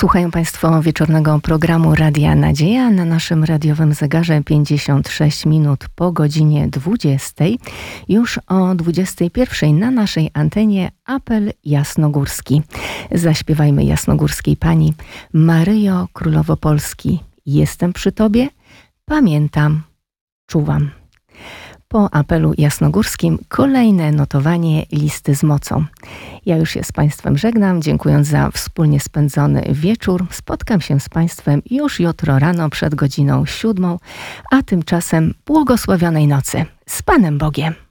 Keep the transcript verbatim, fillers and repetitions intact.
Słuchają Państwo wieczornego programu Radia Nadzieja. Na naszym radiowym zegarze pięćdziesiąt sześć minut po godzinie dwudziestej. Już o dwudziestej pierwszej na naszej antenie apel jasnogórski. Zaśpiewajmy jasnogórskiej Pani. Maryjo, Królowo Polski, jestem przy Tobie, pamiętam, czuwam. Po apelu jasnogórskim kolejne notowanie listy z mocą. Ja już się z Państwem żegnam, dziękując za wspólnie spędzony wieczór. Spotkam się z Państwem już jutro rano przed godziną siódmą, a tymczasem błogosławionej nocy. Z Panem Bogiem.